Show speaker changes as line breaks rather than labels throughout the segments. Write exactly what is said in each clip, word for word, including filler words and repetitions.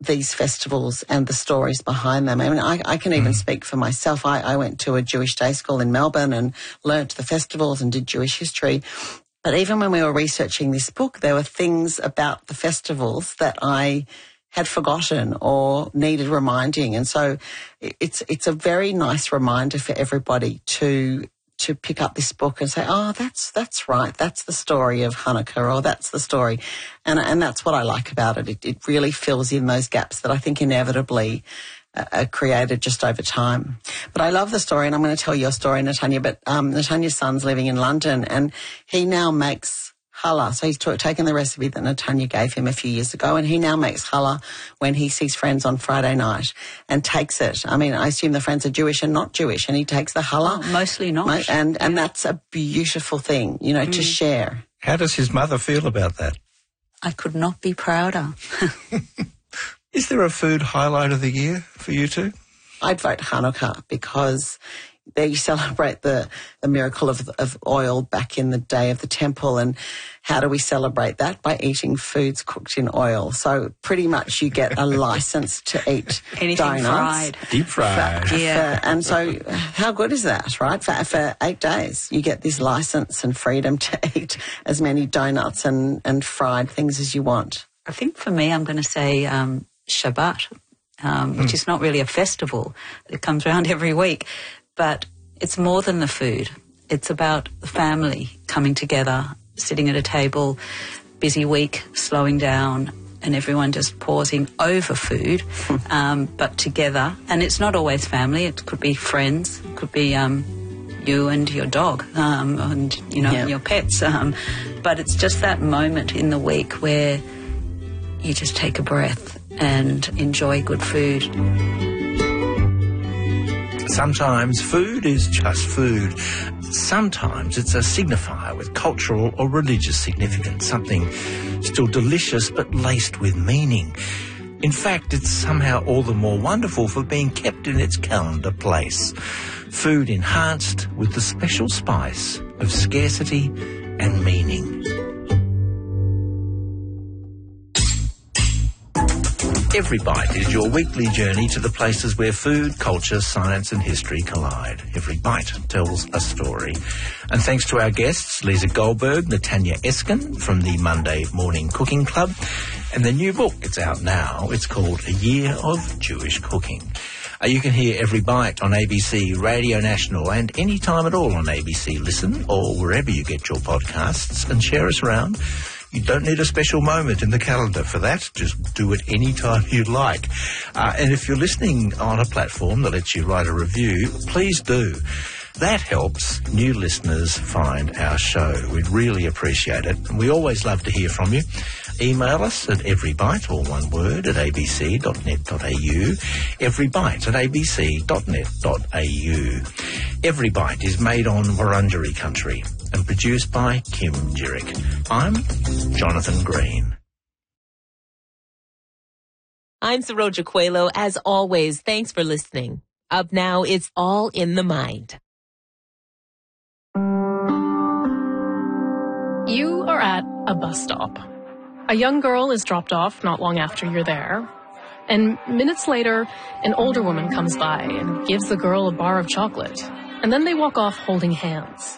these festivals and the stories behind them. I mean, I, I can even mm. speak for myself. I, I went to a Jewish day school in Melbourne and learnt the festivals and did Jewish history. But even when we were researching this book, there were things about the festivals that I had forgotten or needed reminding. And so it's it's a very nice reminder for everybody to to pick up this book and say, oh, that's that's right, that's the story of Hanukkah, or that's the story. And and that's what I like about it. It, it really fills in those gaps that I think inevitably uh, are created just over time. But I love the story, and I'm going to tell your story, Natanya, but um, Natanya's son's living in London, and he now makes challah. So he's t- taken the recipe that Natanya gave him a few years ago, and he now makes challah when he sees friends on Friday night and takes it. I mean, I assume the friends are Jewish and not Jewish, and he takes the challah.
Oh, mostly not.
And, and that's a beautiful thing, you know, mm. to share.
How does his mother feel about that?
I could not be prouder.
Is there a food highlight of the year for you two?
I'd vote Hanukkah because there you celebrate the, the miracle of, of oil back in the day of the temple. And how do we celebrate that? By eating foods cooked in oil. So pretty much you get a license to eat
anything
donuts.
Fried.
Deep fried.
For,
yeah.
For, and so how good is that, right? For, for eight days you get this license and freedom to eat as many donuts and, and fried things as you want.
I think for me I'm going to say um, Shabbat, um, which mm. is not really a festival. It comes around every week. But it's more than the food. It's about the family coming together, sitting at a table, busy week, slowing down, and everyone just pausing over food, um, but together. And it's not always family. It could be friends. It could be um, you and your dog um, and, you know,
yeah.
your pets. Um, but it's just that moment in the week where you just take a breath and enjoy good food.
Sometimes food is just food. Sometimes it's a signifier with cultural or religious significance, something still delicious but laced with meaning. In fact, it's somehow all the more wonderful for being kept in its calendar place. Food enhanced with the special spice of scarcity and meaning. Every Bite is your weekly journey to the places where food, culture, science and history collide. Every Bite tells a story. And thanks to our guests, Lisa Goldberg, Natanya Eskin from the Monday Morning Cooking Club, and the new book, it's out now, it's called A Year of Jewish Cooking. Uh, you can hear Every Bite on A B C Radio National and any time at all on A B C Listen or wherever you get your podcasts, and share us around. You don't need a special moment in the calendar for that. Just do it any time you like. Uh, and if you're listening on a platform that lets you write a review, please do. That helps new listeners find our show. We'd really appreciate it. And we always love to hear from you. Email us at everybite, all one word, at a b c dot net dot a u, everybite at a b c dot net dot a u. Every Bite is made on Wurundjeri country and produced by Kim Jirick. I'm Jonathan Green.
I'm Saroja Coelho. As always, thanks for listening. Up now, it's All in the Mind.
You are at a bus stop. A young girl is dropped off not long after you're there. And minutes later, an older woman comes by and gives the girl a bar of chocolate. And then they walk off holding hands.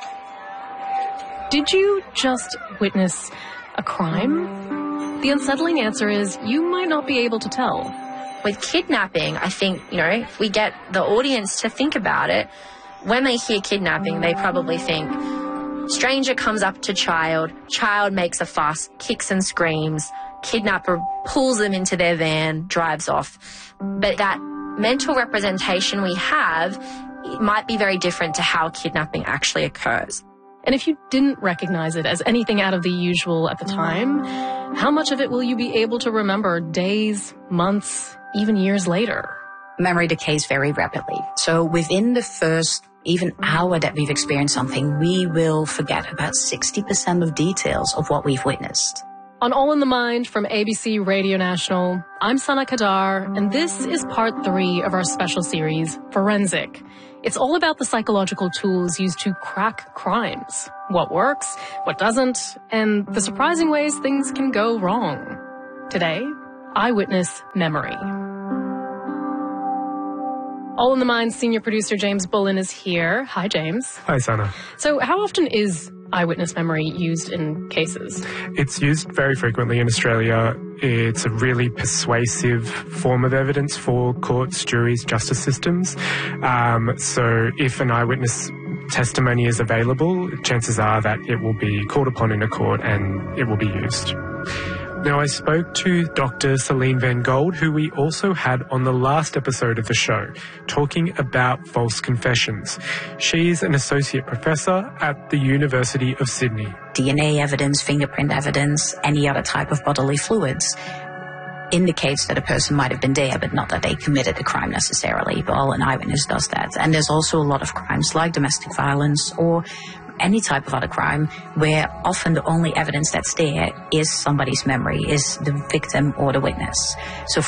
Did you just witness a crime? The unsettling answer is you might not be able to tell.
With kidnapping, I think, you know, if we get the audience to think about it, when they hear kidnapping, they probably think, stranger comes up to child, child makes a fuss, kicks and screams, kidnapper pulls them into their van, drives off. But that mental representation we have, it might be very different to how kidnapping actually occurs.
And if you didn't recognize it as anything out of the usual at the time, how much of it will you be able to remember days, months, even years later?
Memory decays very rapidly. So within the first even hour that we've experienced something, we will forget about sixty percent of details of what we've witnessed.
On All in the Mind from A B C Radio National, I'm Sana Kadar, and this is part three of our special series, Forensic. It's all about the psychological tools used to crack crimes, what works, what doesn't, and the surprising ways things can go wrong. Today, eyewitness memory. All in the Mind senior producer James Bullen is here. Hi, James.
Hi, Sana.
So how often is eyewitness memory used in cases?
It's used very frequently in Australia. It's a really persuasive form of evidence for courts, juries, justice systems. Um, so if an eyewitness testimony is available, chances are that it will be called upon in a court and it will be used. Now, I spoke to Doctor Celine Van Gold, who we also had on the last episode of the show, talking about false confessions. She's an associate professor at the University of Sydney.
D N A evidence, fingerprint evidence, any other type of bodily fluids indicates that a person might have been there, but not that they committed a crime necessarily. Well, an eyewitness does that. And there's also a lot of crimes like domestic violence or any type of other crime where often the only evidence that's there is somebody's memory, is the victim or the witness. So